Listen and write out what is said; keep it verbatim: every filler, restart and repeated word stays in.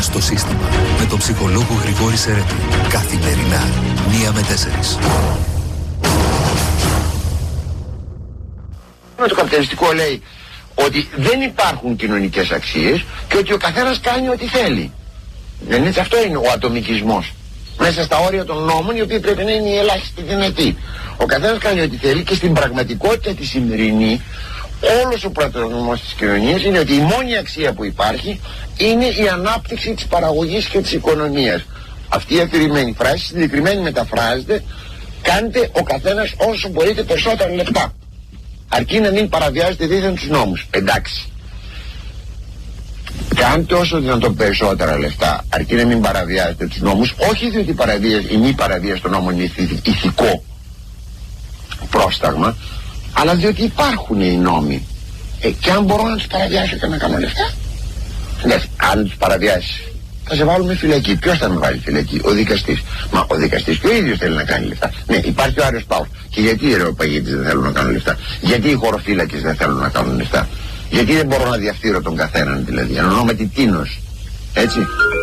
στο σύστημα με τον ψυχολόγο Γρηγόρη Σερέτη. Καθημερινά, μία με τέσσερις. Το καπιταλιστικό λέει ότι δεν υπάρχουν κοινωνικές αξίες και ότι ο καθένας κάνει ό,τι θέλει. Δεν είναι, αυτό είναι ο ατομικισμός. Μέσα στα όρια των νόμων, οι οποίοι πρέπει να είναι οι ελάχιστοι δυνατοί. Ο καθένας κάνει ό,τι θέλει και στην πραγματικότητα τη σημερινή, όλος ο πρωτογνωμός της κοινωνίας είναι ότι η μόνη αξία που υπάρχει είναι η ανάπτυξη της παραγωγής και της οικονομίας. Αυτή η αφηρημένη φράση συγκεκριμένη μεταφράζεται: κάντε ο καθένας όσο μπορείτε περισσότερα λεφτά, αρκεί να μην παραβιάζετε δίθεν τους νόμους. Εντάξει. Κάντε όσο δυνατόν περισσότερα λεφτά, αρκεί να μην παραβιάζετε τους νόμους, όχι διότι η, παραβίαση, η μη παραβίαση των νόμων είναι ηθικό πρόσταγμα, αλλά διότι υπάρχουν οι νόμοι. Ε, και αν μπορώ να τους παραβιάσω και να κάνω λεφτά, εντάξει, αν τους παραβιάσεις θα σε βάλουμε φυλακή. Ποιος θα με βάλει φυλακή? Ο δικαστής. Μα ο δικαστής και ο ίδιος θέλει να κάνει λεφτά. Ναι, υπάρχει ο Άριος Παύλος. Και γιατί οι ρεοπαγίτες δεν θέλουν να κάνουν λεφτά? Γιατί οι χωροφύλακες δεν θέλουν να κάνουν λεφτά? Γιατί δεν μπορώ να διαφθείρω τον καθέναν, δηλαδή? Εν ονόματι τίνος. Έτσι.